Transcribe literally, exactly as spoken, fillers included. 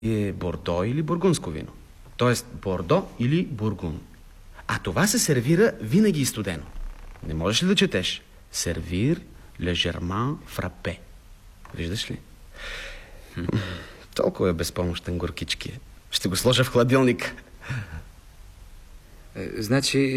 е бордо или бургундско вино. Тоест бордо или бургун. А това се сервира винаги изстудено. Не можеш ли да четеш? Сервир лежерман фрапе. Виждаш ли? Толкова е безпомощен горкички. Ще го сложа в хладилник. Значи